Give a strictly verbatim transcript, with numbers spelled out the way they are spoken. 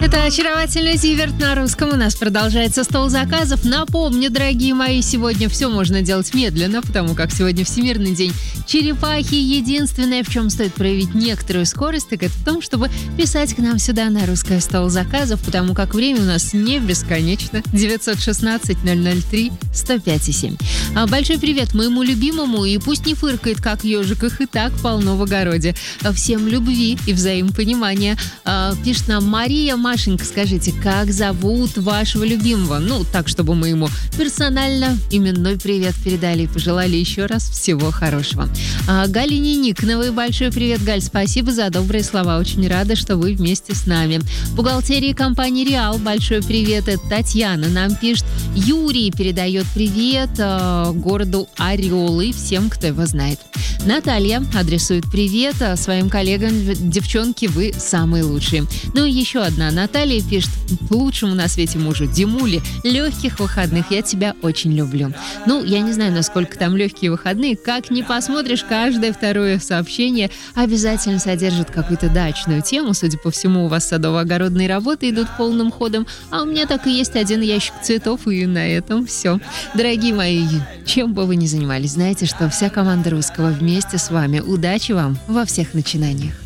Это очаровательный Зиверт на русском. У нас продолжается стол заказов. Напомню, дорогие мои, сегодня все можно делать медленно, потому как сегодня Всемирный день черепахи. Единственное, в чем стоит проявить некоторую скорость, так это в том, чтобы писать к нам сюда на русское стол заказов, потому как время у нас не бесконечно. девятьсот шестнадцать ноль ноль три сто пять и семь. А большой привет моему любимому, и пусть не фыркает, как ежик, их и так полно в огороде. Всем любви и взаимопонимания. А, пишет нам Мария. Машенька, скажите, как зовут вашего любимого? Ну, так, чтобы мы ему персонально именной привет передали и пожелали еще раз всего хорошего. А, Галине Никоновой большой привет, Галь, спасибо за добрые слова. Очень рада, что вы вместе с нами. Бухгалтерии компании «Реал» большой привет. Это Татьяна нам пишет. Юрий передает привет э, городу Орел и всем, кто его знает. Наталья адресует привет своим коллегам. Девчонки, вы самые лучшие. Ну и еще одна Наталья пишет: лучшему на свете мужу Димуле легких выходных, я тебя очень люблю. Ну, я не знаю, насколько там легкие выходные. Как ни посмотришь, каждое второе сообщение обязательно содержит какую-то дачную тему. Судя по всему, у вас садово-огородные работы идут полным ходом, а у меня так и есть один ящик цветов, и на этом все. Дорогие мои, чем бы вы ни занимались, знаете, что вся команда русского вместе с вами. Удачи вам во всех начинаниях.